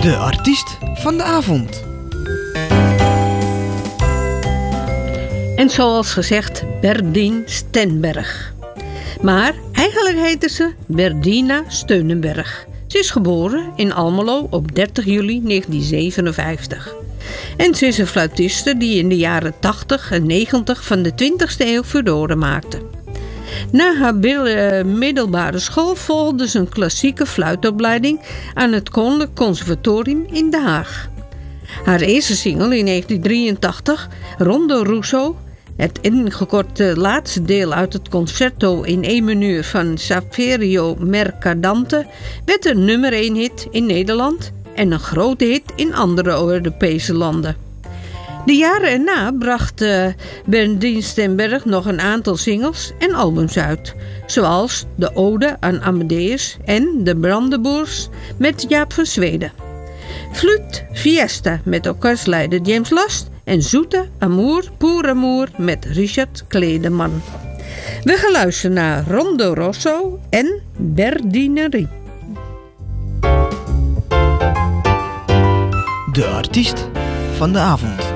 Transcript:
De artiest van de avond. En zoals gezegd, Berdien Stenberg. Maar eigenlijk heette ze Berdina Steunenberg. Ze is geboren in Almelo op 30 juli 1957. En ze is een fluitiste die in de jaren 80 en 90 van de 20e eeuw furoren maakte. Na haar middelbare school volgde ze een klassieke fluitopleiding aan het Koninklijk Conservatorium in Den Haag. Haar eerste single in 1983, Rondo Russo, het ingekorte laatste deel uit het concerto in E-minuur van Saverio Mercadante, werd een nummer 1 hit in Nederland en een grote hit in andere Europese landen. De jaren erna bracht Berdien Stenberg nog een aantal singles en albums uit, zoals De Ode aan Amadeus en De Brandeboers met Jaap van Zweden. Fluit Fiesta met orkestleider James Last en Zoete Amour pour Amour met Richard Kleedeman. We gaan luisteren naar Rondo Rosso en Berdinerie. De artiest van de avond.